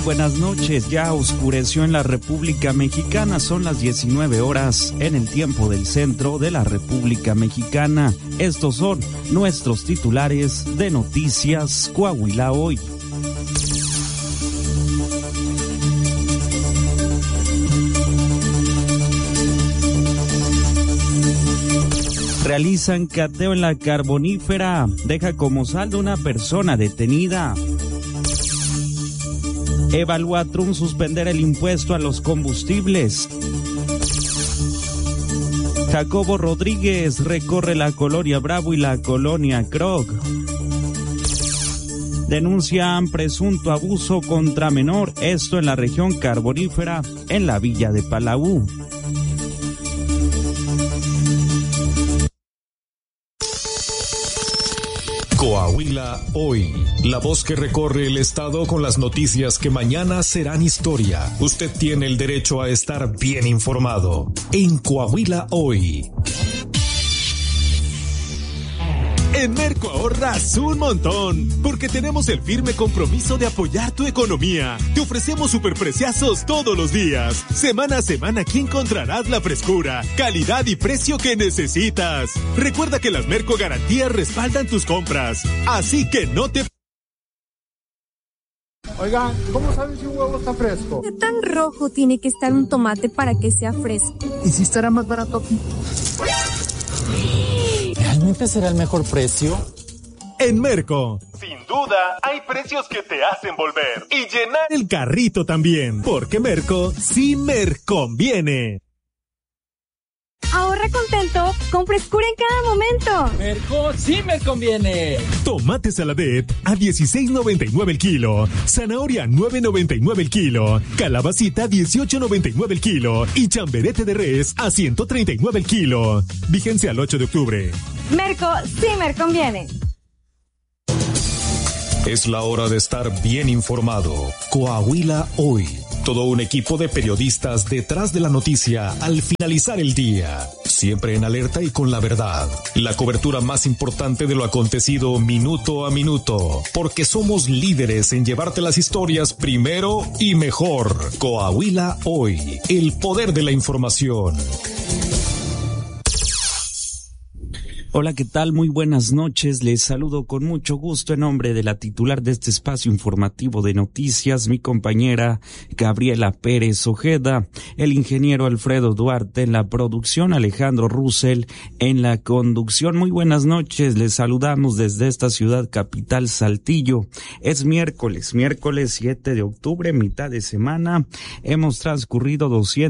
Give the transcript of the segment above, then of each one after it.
buenas noches. Ya oscureció en la República Mexicana. Son las 19 horas en el tiempo del centro de la República Mexicana. Estos son nuestros titulares de Noticias Coahuila Hoy. Realizan cateo en la carbonífera. Deja como saldo una persona detenida. Evalúa Trump suspender el impuesto a los combustibles. Jacobo Rodríguez recorre la colonia Bravo y la colonia Krog. Denuncian presunto abuso contra menor, esto en la región carbonífera, en la villa de Palau. Coahuila Hoy, la voz que recorre el estado con las noticias que mañana serán historia. Usted tiene el derecho a estar bien informado en Coahuila Hoy. En Merco ahorras un montón, porque tenemos el firme compromiso de apoyar tu economía. Te ofrecemos superpreciazos todos los días. Semana a semana aquí encontrarás la frescura, calidad y precio que necesitas. Recuerda que las Merco Garantías respaldan tus compras, así que no te... Oigan, ¿cómo saben si un huevo está fresco? ¿Qué tan rojo tiene que estar un tomate para que sea fresco? ¿Y si estará más barato aquí? ¿Realmente será el mejor precio? En Merco, sin duda, hay precios que te hacen volver y llenar el carrito también, porque Merco sí conviene. Ahorra contento con frescura en cada momento. Merco sí me conviene. Tomate Saladet a $16.99 el kilo, zanahoria $9.99 el kilo, calabacita $18.99 el kilo y chamberete de res a $139 el kilo. Vigencia al 8 de octubre. Merco sí me conviene. Es la hora de estar bien informado. Coahuila Hoy. Todo un equipo de periodistas detrás de la noticia al finalizar el día. Siempre en alerta y con la verdad. La cobertura más importante de lo acontecido minuto a minuto. Porque somos líderes en llevarte las historias primero y mejor. Coahuila Hoy. El poder de la información. Hola, ¿qué tal? Muy buenas noches. Les saludo con mucho gusto en nombre de la titular de este espacio informativo de noticias, mi compañera Gabriela Pérez Ojeda, el ingeniero Alfredo Duarte en la producción, Alejandro Russell en la conducción. Muy buenas noches. Les saludamos desde esta ciudad capital, Saltillo. Es miércoles 7 de octubre, mitad de semana. Hemos transcurrido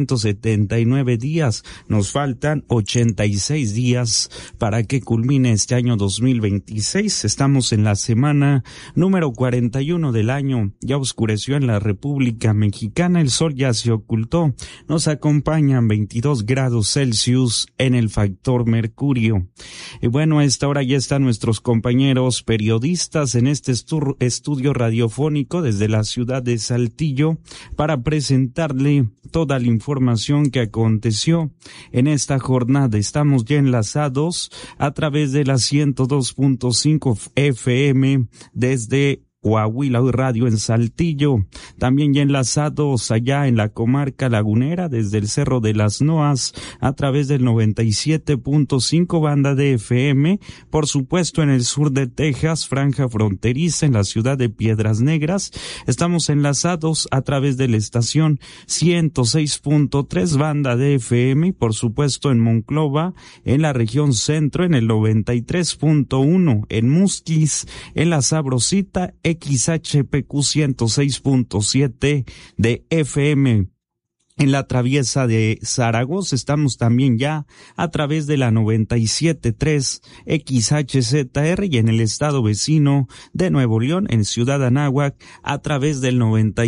279 días. Nos faltan 86 días para que culmine este año 2026. Estamos en la semana número 41 del año. Ya oscureció en la República Mexicana, el sol ya se ocultó. Nos acompañan 22 grados Celsius en el factor mercurio. Y bueno, a esta hora ya están nuestros compañeros periodistas en este estudio radiofónico desde la ciudad de Saltillo para presentarle toda la información que aconteció en esta jornada. Estamos ya enlazados a través de la 102.5 FM desde Coahuila Hoy Radio en Saltillo, también ya enlazados allá en la comarca lagunera desde el Cerro de las Noas a través del 97.5 banda de FM, por supuesto en el sur de Texas, franja fronteriza en la ciudad de Piedras Negras, estamos enlazados a través de la estación 106.3 banda de FM y por supuesto en Monclova, en la región centro en el 93.1, en Musquis, en la Sabrosita, XHPQ 106.7 de FM. En la traviesa de Zaragoza estamos también ya a través de la 97.3 XHZR y en el estado vecino de Nuevo León, en Ciudad Anáhuac, a través del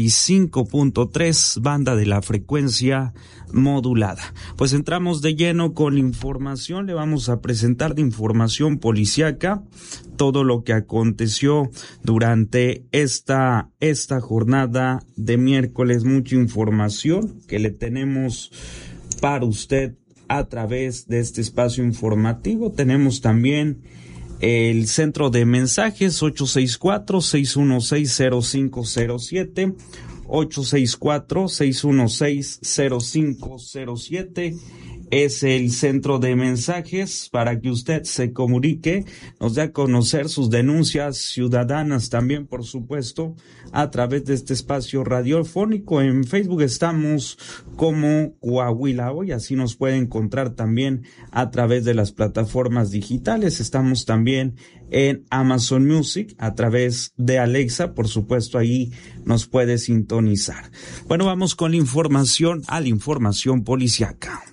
95.3 banda de la frecuencia modulada. Pues entramos de lleno con información, le vamos a presentar de información policíaca todo lo que aconteció durante esta jornada de miércoles, mucha información que le tenemos para usted a través de este espacio informativo. Tenemos también el centro de mensajes 864-616-0507 864-616-0507. Es el centro de mensajes para que usted se comunique, nos dé a conocer sus denuncias ciudadanas también, por supuesto, a través de este espacio radiofónico. En Facebook estamos como Coahuila Hoy, así nos puede encontrar también a través de las plataformas digitales. Estamos también en Amazon Music a través de Alexa, por supuesto, ahí nos puede sintonizar. Bueno, vamos con la información policíaca.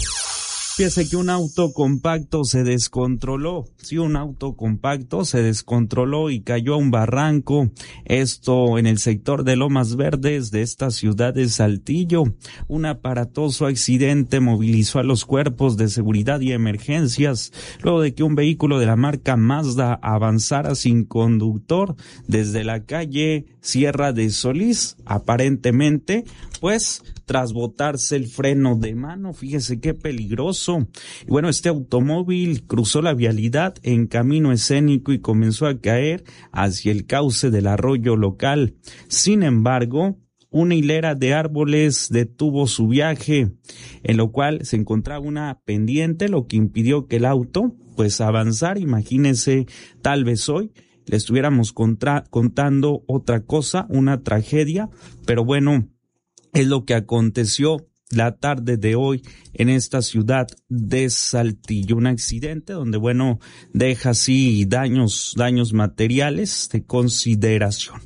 Fíjese que un auto compacto se descontroló. Sí, un auto compacto se descontroló y cayó a un barranco. Esto en el sector de Lomas Verdes de esta ciudad de Saltillo. Un aparatoso accidente movilizó a los cuerpos de seguridad y emergencias luego de que un vehículo de la marca Mazda avanzara sin conductor desde la calle Sierra de Solís, aparentemente, pues, tras botarse el freno de mano. Fíjese qué peligroso. Y bueno, este automóvil cruzó la vialidad en camino escénico y comenzó a caer hacia el cauce del arroyo local. Sin embargo, una hilera de árboles detuvo su viaje, en lo cual se encontraba una pendiente, lo que impidió que el auto, pues, avanzara. Imagínese, tal vez hoy le estuviéramos contando otra cosa, una tragedia, pero bueno, es lo que aconteció la tarde de hoy en esta ciudad de Saltillo. Un accidente donde, bueno, deja así daños materiales de consideración.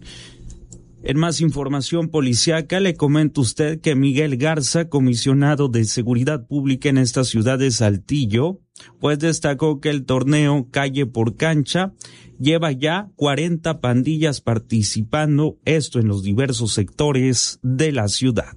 En más información policíaca, le comento a usted que Miguel Garza, comisionado de Seguridad Pública en esta ciudad de Saltillo, pues destacó que el torneo Calle por Cancha lleva ya 40 pandillas participando, esto en los diversos sectores de la ciudad.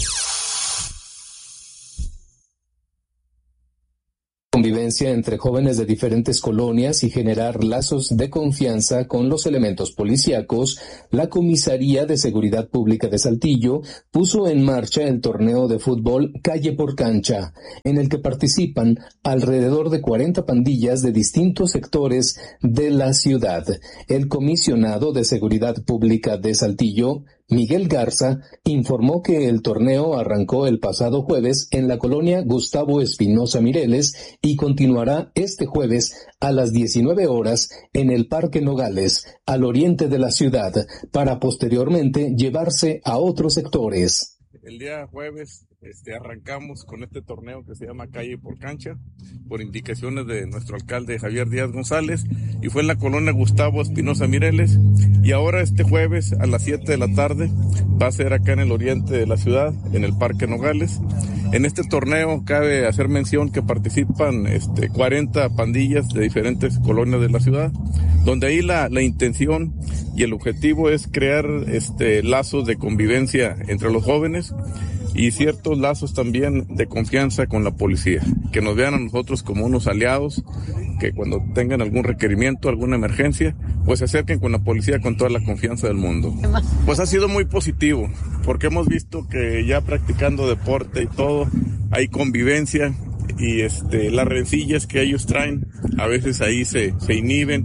Convivencia entre jóvenes de diferentes colonias y generar lazos de confianza con los elementos policíacos, la Comisaría de Seguridad Pública de Saltillo puso en marcha el torneo de fútbol Calle por Cancha, en el que participan alrededor de 40 pandillas de distintos sectores de la ciudad. El comisionado de Seguridad Pública de Saltillo, Miguel Garza, informó que el torneo arrancó el pasado jueves en la colonia Gustavo Espinosa Mireles y continuará este jueves a las 19 horas en el Parque Nogales, al oriente de la ciudad, para posteriormente llevarse a otros sectores. El día jueves arrancamos con este torneo que se llama Calle por Cancha, por indicaciones de nuestro alcalde Javier Díaz González, y fue en la colonia Gustavo Espinosa Mireles, y ahora este jueves a las 7 de la tarde va a ser acá en el oriente de la ciudad, en el Parque Nogales. En este torneo cabe hacer mención que participan 40 pandillas de diferentes colonias de la ciudad, donde ahí la intención y el objetivo es crear lazos de convivencia entre los jóvenes y ciertos lazos también de confianza con la policía, que nos vean a nosotros como unos aliados, que cuando tengan algún requerimiento, alguna emergencia, pues se acerquen con la policía con toda la confianza del mundo. Pues ha sido muy positivo, porque hemos visto que ya practicando deporte y todo, hay convivencia y las rencillas que ellos traen, a veces ahí se inhiben,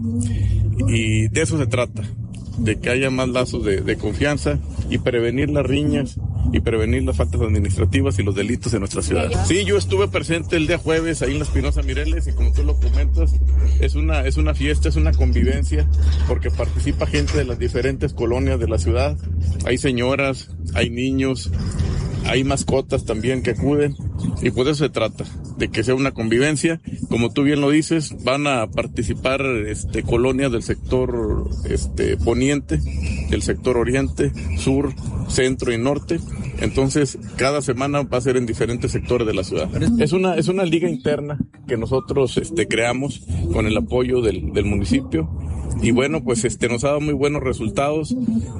y de eso se trata, de que haya más lazos de confianza y prevenir las riñas y prevenir las faltas administrativas y los delitos en nuestra ciudad. Sí, yo estuve presente el día jueves ahí en la Espinosa Mireles y como tú lo comentas, es una fiesta, es una convivencia, porque participa gente de las diferentes colonias de la ciudad. Hay señoras, hay niños, hay mascotas también que acuden, y pues de eso se trata, de que sea una convivencia. Como tú bien lo dices, van a participar colonias del sector poniente, del sector oriente, sur, centro y norte. Entonces, cada semana va a ser en diferentes sectores de la ciudad. Es una liga interna que nosotros creamos con el apoyo del municipio. Y bueno, pues nos ha dado muy buenos resultados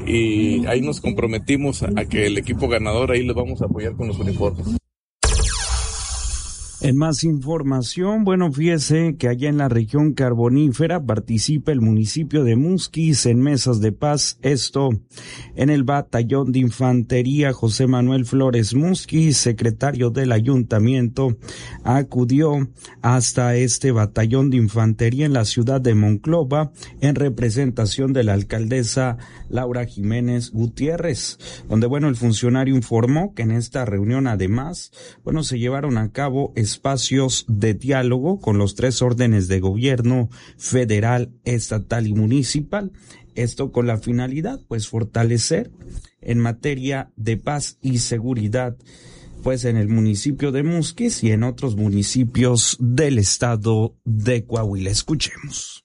y ahí nos comprometimos a que el equipo ganador ahí les vamos a apoyar con los uniformes. En más información, bueno, fíjese que allá en la región carbonífera participa el municipio de Musquis en mesas de paz, esto en el batallón de infantería. José Manuel Flores Musquis, secretario del ayuntamiento, acudió hasta este batallón de infantería en la ciudad de Monclova en representación de la alcaldesa Laura Jiménez Gutiérrez, donde, bueno, el funcionario informó que en esta reunión además, bueno, se llevaron a cabo espacios de diálogo con los 3 órdenes de gobierno federal, estatal y municipal. Esto con la finalidad, pues, fortalecer en materia de paz y seguridad, pues, en el municipio de Musquis y en otros municipios del estado de Coahuila. Escuchemos.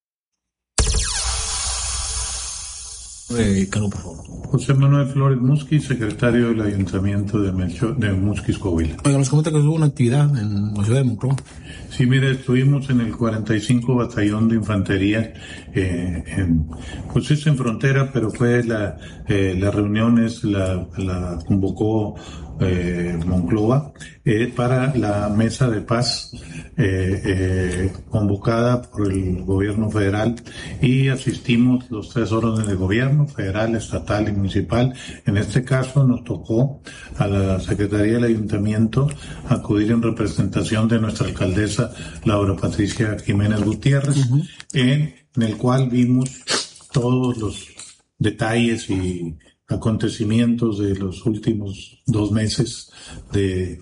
Por favor. José Manuel Flores Musquis, secretario del Ayuntamiento de Musquis, Coahuila. Oiga, nos comenta que hubo una actividad en la ciudad de Monclova. Sí, mire, estuvimos en el 45 Batallón de Infantería, pues es en frontera, pero fue la reunión la convocó Monclova para la mesa de paz convocada por el gobierno federal, y asistimos los 3 órdenes de gobierno, federal, estatal y municipal. En este caso nos tocó a la Secretaría del Ayuntamiento acudir en representación de nuestra alcaldesa Laura Patricia Jiménez Gutiérrez, en el cual vimos todos los detalles y acontecimientos de los últimos 2 meses de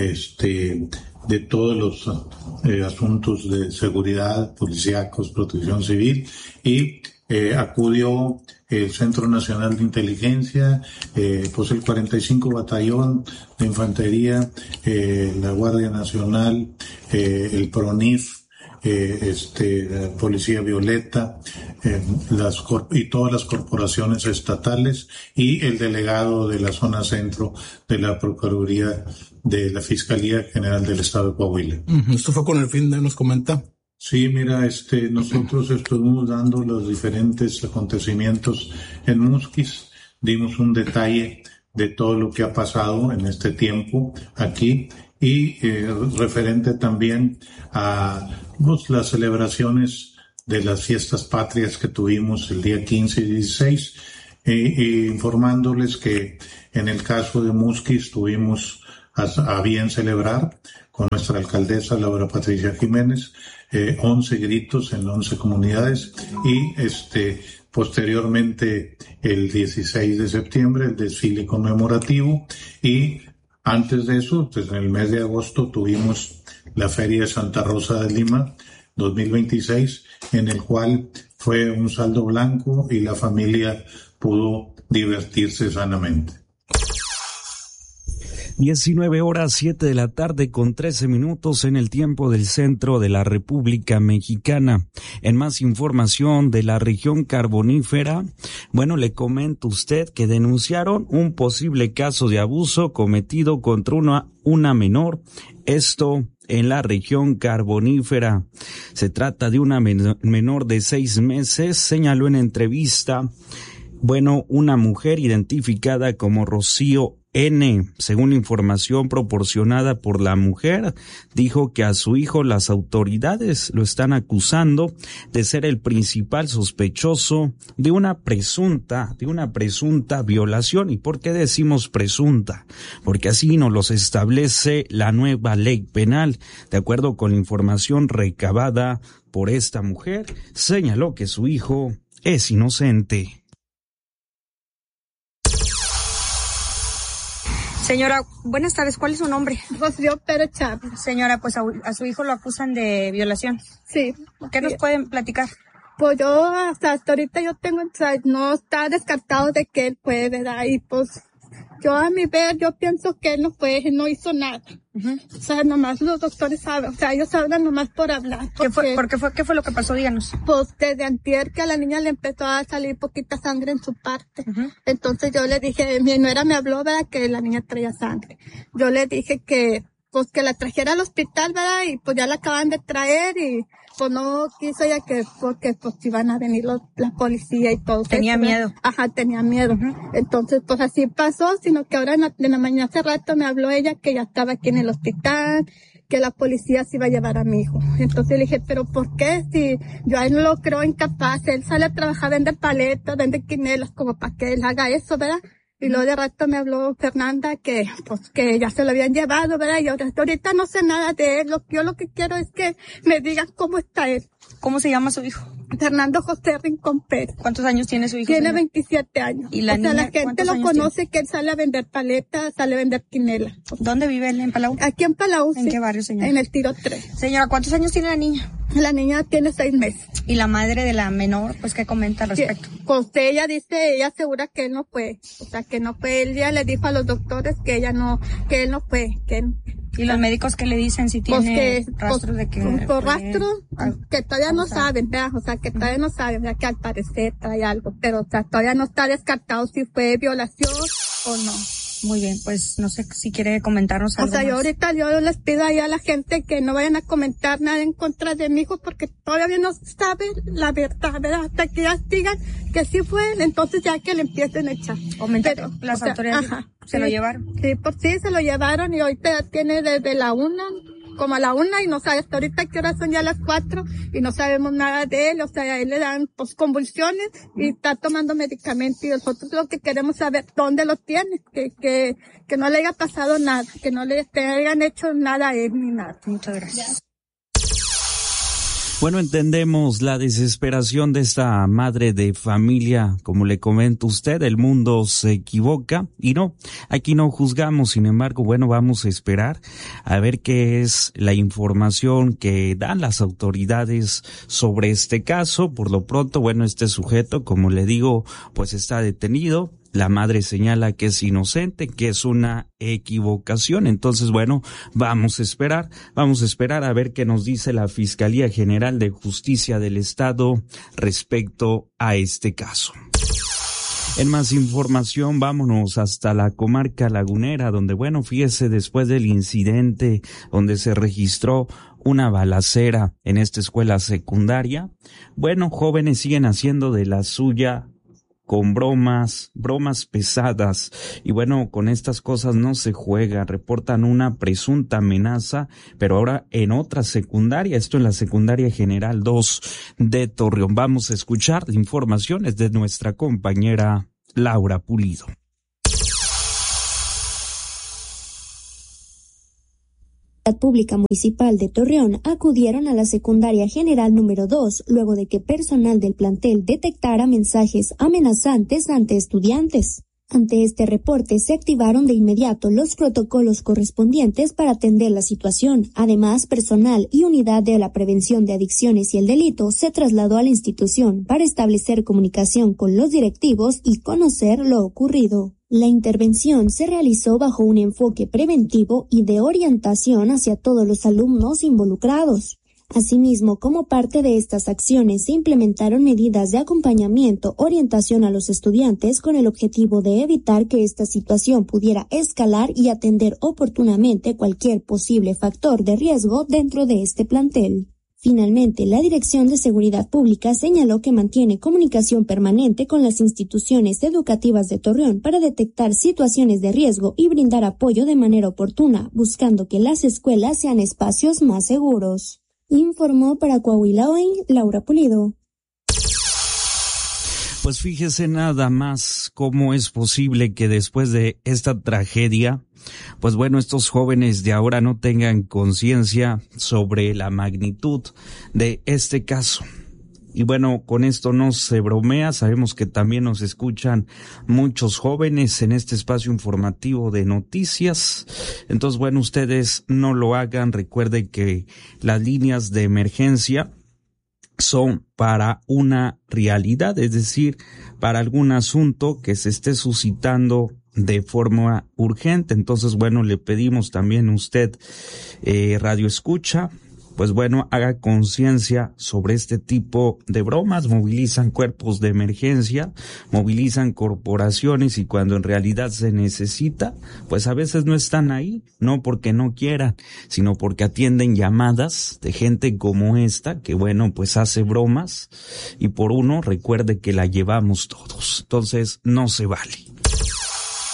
todos los asuntos de seguridad, policíacos, protección civil, y acudió el Centro Nacional de Inteligencia, pues el 45 Batallón de Infantería, la Guardia Nacional, el PRONIF, Policía Violeta, y todas las corporaciones estatales, y el delegado de la zona centro de la Procuraduría de la Fiscalía General del Estado de Coahuila. Esto fue con el fin de, nos comenta. Sí, mira, nosotros estuvimos dando los diferentes acontecimientos en Musquis, dimos un detalle de todo lo que ha pasado en este tiempo aquí, y referente también a las celebraciones de las fiestas patrias que tuvimos el día 15 y 16, informándoles que en el caso de Musquis tuvimos a bien celebrar con nuestra alcaldesa Laura Patricia Jiménez 11 gritos en 11 comunidades, y posteriormente el 16 de septiembre el desfile conmemorativo, y antes de eso, pues en el mes de agosto tuvimos la Feria de Santa Rosa de Lima 2026, en el cual fue un saldo blanco y la familia pudo divertirse sanamente. 19:07 con 13 minutos en el tiempo del centro de la República Mexicana. En más información de la región carbonífera, bueno, le comento a usted que denunciaron un posible caso de abuso cometido contra una menor, esto en la región carbonífera. Se trata de una menor de 6 meses, señaló en entrevista, bueno, una mujer identificada como Rocío N. Según información proporcionada por la mujer, dijo que a su hijo las autoridades lo están acusando de ser el principal sospechoso de una presunta violación. ¿Y por qué decimos presunta? Porque así nos los establece la nueva ley penal. De acuerdo con la información recabada por esta mujer, señaló que su hijo es inocente. Señora, buenas tardes. ¿Cuál es su nombre? Rocío Pérez Chávez. Señora, pues a su hijo lo acusan de violación. Sí. ¿Qué nos pueden platicar? Pues yo, hasta ahorita no está descartado de que él puede, ¿verdad? Y pues, yo a mi ver, yo pienso que él no hizo nada. O sea, nomás los doctores saben, o sea, ellos hablan nomás por hablar. ¿Qué fue lo que pasó? Díganos. Pues desde antier que a la niña le empezó a salir poquita sangre en su parte. Entonces yo le dije, mi nuera me habló, ¿verdad? Que la niña traía sangre. Yo le dije que la trajera al hospital, ¿verdad? Y pues ya la acaban de traer y pues no quiso ella porque pues iban a venir la policía y todo. Tenía miedo. Ajá, tenía miedo. Entonces pues así pasó, sino que ahora en la mañana hace rato me habló ella que ya estaba aquí en el hospital, que la policía se iba a llevar a mi hijo. Entonces le dije, ¿pero por qué? Si yo a él no lo creo incapaz, él sale a trabajar, vende paletas, vende quinelas, como para que él haga eso, ¿verdad? Y luego de rato me habló Fernanda que ya se lo habían llevado, ¿verdad? Y ahorita no sé nada de él. Yo lo que quiero es que me digan cómo está él. ¿Cómo se llama su hijo? Fernando José Rincón Pérez. ¿Cuántos años tiene su hijo? Tiene 27 años. ¿Y la niña, la gente lo conoce, que él sale a vender paletas, sale a vender quinela. ¿Dónde vive él? ¿En Palau? Aquí en Palau, ¿En qué barrio, señora? En el Tiro 3. Señora, ¿cuántos años tiene la niña? La niña tiene 6 meses. ¿Y la madre de la menor, pues qué comenta al respecto? Pues ella asegura que él no fue. O sea, que no fue. Él ya le dijo a los doctores que él no fue. ¿Y los médicos qué le dicen si tiene rastros de que... Por rastros que todavía no saben, ¿verdad? O sea, que todavía no saben, ¿verdad? Que al parecer trae algo, pero o sea, todavía no está descartado si fue violación o no. Muy bien, pues no sé si quiere comentarnos algo. O sea, más. yo les pido ahí a la gente que no vayan a comentar nada en contra de mi hijo porque todavía no saben la verdad, ¿verdad? Hasta que ya digan que sí fue, entonces ya que le empiecen a echar. Pero las autoridades se lo llevaron. Sí, se lo llevaron y ahorita tiene desde la 1, como a la 1 y no sabe hasta ahorita qué hora son ya las 4 y no sabemos nada de él, o sea, a él le dan convulsiones y está tomando medicamentos y nosotros lo que queremos saber dónde lo tiene, que no le haya pasado nada, que no le hayan hecho nada a él ni nada. Muchas gracias. Bueno, entendemos la desesperación de esta madre de familia. Como le comenta usted, el mundo se equivoca y no, aquí no juzgamos. Sin embargo, bueno, vamos a esperar a ver qué es la información que dan las autoridades sobre este caso. Por lo pronto, bueno, este sujeto, como le digo, pues está detenido. La madre señala que es inocente, que es una equivocación. Entonces, bueno, vamos a esperar a ver qué nos dice la Fiscalía General de Justicia del Estado respecto a este caso. En más información, vámonos hasta la comarca lagunera, donde, bueno, fíjese, después del incidente donde se registró una balacera en esta escuela secundaria, bueno, jóvenes siguen haciendo de la suya con bromas pesadas. Y bueno, con estas cosas no se juega. Reportan una presunta amenaza, pero ahora en otra secundaria, esto en la secundaria General 2 de Torreón. Vamos a escuchar informaciones de nuestra compañera Laura Pulido. Pública Municipal de Torreón acudieron a la secundaria general número 2 luego de que personal del plantel detectara mensajes amenazantes ante estudiantes. Ante este reporte se activaron de inmediato los protocolos correspondientes para atender la situación. Además, personal y unidad de la prevención de adicciones y el delito se trasladó a la institución para establecer comunicación con los directivos y conocer lo ocurrido. La intervención se realizó bajo un enfoque preventivo y de orientación hacia todos los alumnos involucrados. Asimismo, como parte de estas acciones, se implementaron medidas de acompañamiento, orientación a los estudiantes con el objetivo de evitar que esta situación pudiera escalar y atender oportunamente cualquier posible factor de riesgo dentro de este plantel. Finalmente, la Dirección de Seguridad Pública señaló que mantiene comunicación permanente con las instituciones educativas de Torreón para detectar situaciones de riesgo y brindar apoyo de manera oportuna, buscando que las escuelas sean espacios más seguros. Informó para Coahuila Hoy, Laura Pulido. Pues fíjese nada más cómo es posible que después de esta tragedia, pues bueno, estos jóvenes de ahora no tengan conciencia sobre la magnitud de este caso. Y bueno, con esto no se bromea, sabemos que también nos escuchan muchos jóvenes en este espacio informativo de noticias. Entonces, bueno, ustedes no lo hagan, recuerden que las líneas de emergencia son para una realidad, es decir, para algún asunto que se esté suscitando de forma urgente. Entonces, bueno, le pedimos también a usted, radio escucha, pues bueno, haga conciencia sobre este tipo de bromas. Movilizan cuerpos de emergencia, movilizan corporaciones y cuando en realidad se necesita, pues a veces no están ahí, no porque no quieran, sino porque atienden llamadas de gente como esta, que bueno, pues hace bromas y por uno recuerde que la llevamos todos. Entonces, no se vale.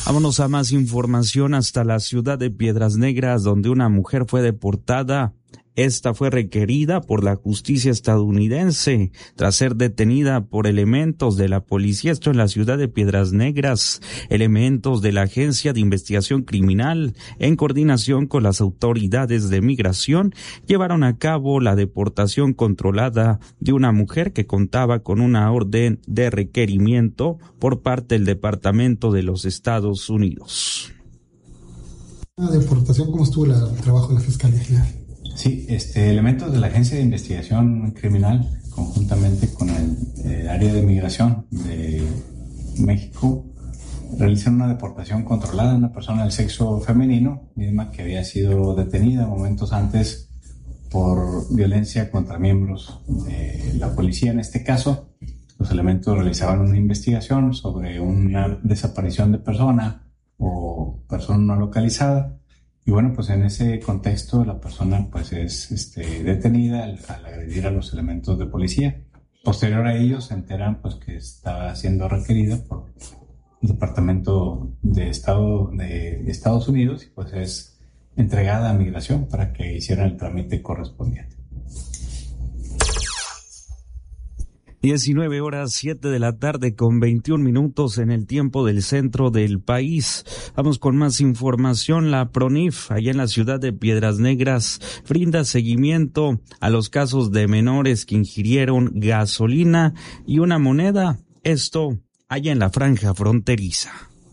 Vámonos a más información hasta la ciudad de Piedras Negras, donde una mujer fue deportada. Esta fue requerida por la justicia estadounidense tras ser detenida por elementos de la policía, esto en la ciudad de Piedras Negras. Elementos de la Agencia de Investigación Criminal, en coordinación con las autoridades de migración, llevaron a cabo la deportación controlada de una mujer que contaba con una orden de requerimiento por parte del Departamento de los Estados Unidos. ¿La deportación cómo estuvo el trabajo de la Fiscalía? Sí, elementos de la Agencia de Investigación Criminal, conjuntamente con el área de migración de México, realizan una deportación controlada de una persona del sexo femenino, misma que había sido detenida momentos antes por violencia contra miembros de la policía. En este caso, los elementos realizaban una investigación sobre una desaparición de persona o persona no localizada. Y bueno, pues en ese contexto la persona pues es detenida al agredir a los elementos de policía. Posterior a ello se enteran pues que estaba siendo requerida por el Departamento de Estado de Estados Unidos y pues es entregada a migración para que hicieran el trámite correspondiente. 19:07 p.m. con 21 minutos en el tiempo del centro del país. Vamos con más información. La PRONIF, allá en la ciudad de Piedras Negras, brinda seguimiento a los casos de menores que ingirieron gasolina y una moneda. Esto allá en la franja fronteriza.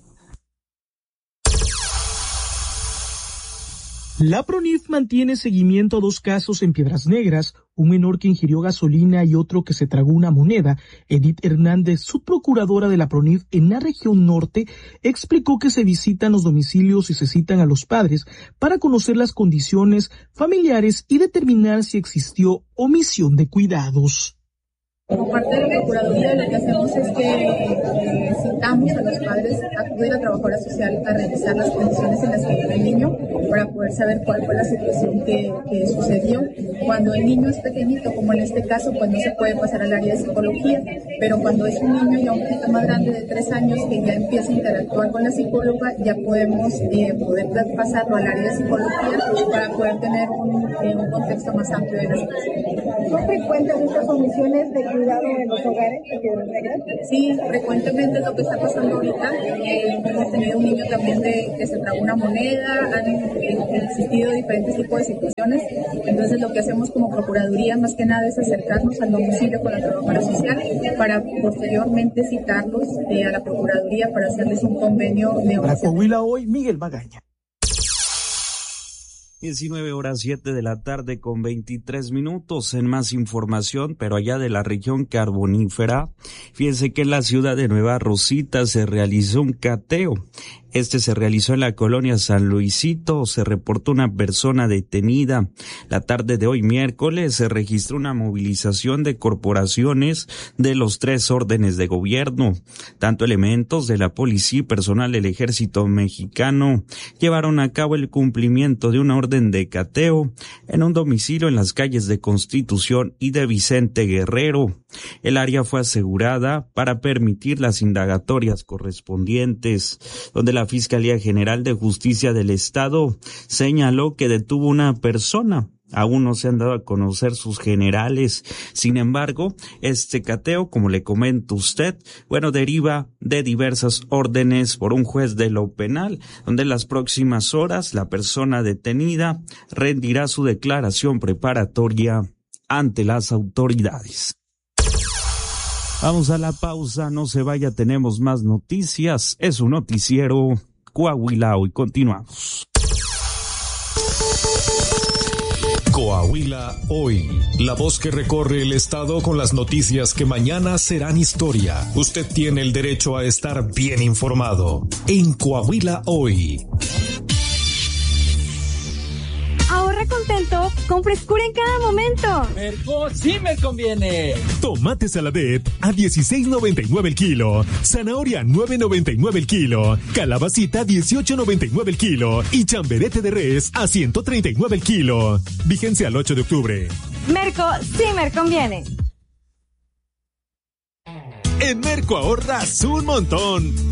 La PRONIF mantiene seguimiento a 2 casos en Piedras Negras, un menor que ingirió gasolina y otro que se tragó una moneda. Edith Hernández, subprocuradora de la PRONIF en la región norte, explicó que se visitan los domicilios y se citan a los padres para conocer las condiciones familiares y determinar si existió omisión de cuidados. Como parte de la Procuraduría, lo que hacemos es que citamos a los padres a acudir a la trabajadora social a revisar las condiciones en las que vive el niño para poder saber cuál fue la situación que sucedió. Cuando el niño es pequeñito, como en este caso, pues no se puede pasar al área de psicología, pero cuando es un niño ya un poquito más grande de 3 años que ya empieza a interactuar con la psicóloga, ya podemos poder pasarlo al área de psicología para poder tener un contexto más amplio de la situación. ¿Son frecuentes estas omisiones de cuidado en los hogares de Piedras Negras? Sí, frecuentemente es lo que está pasando ahorita. Hemos tenido un niño también que se tragó una moneda, han existido diferentes tipos de situaciones. Entonces lo que hacemos como Procuraduría más que nada es acercarnos al domicilio con la trabajadora social para posteriormente citarlos a la Procuraduría para hacerles un convenio de Para Coahuila Hoy, Miguel Magaña. 19:07 p.m. con 23 minutos. En más información, pero allá de la región carbonífera, fíjense que en la ciudad de Nueva Rosita se realizó un cateo. Se realizó en la colonia San Luisito. Se reportó una persona detenida. La tarde de hoy, miércoles, se registró una movilización de corporaciones de los 3 órdenes de gobierno. Tanto elementos de la policía y personal del ejército mexicano llevaron a cabo el cumplimiento de una orden de cateo en un domicilio en las calles de Constitución y de Vicente Guerrero. El área fue asegurada para permitir las indagatorias correspondientes, donde la Fiscalía General de Justicia del Estado señaló que detuvo una persona. Aún no se han dado a conocer sus generales. Sin embargo, este cateo, como le comenta usted, deriva de diversas órdenes por un juez de lo penal, donde en las próximas horas la persona detenida rendirá su declaración preparatoria ante las autoridades. Vamos a la pausa, no se vaya, tenemos más noticias. Es un noticiero Coahuila Hoy. Continuamos. Coahuila Hoy, la voz que recorre el estado con las noticias que mañana serán historia. Usted tiene el derecho a estar bien informado en Coahuila Hoy. Ahorra contento con frescura en cada momento. Merco sí me conviene. Tomate Saladet a $16.99 el kilo. Zanahoria $9.99 el kilo. Calabacita $18.99 el kilo. Y chamberete de res a $139 el kilo. Vigencia al 8 de octubre. Merco sí me conviene. En Merco ahorras un montón.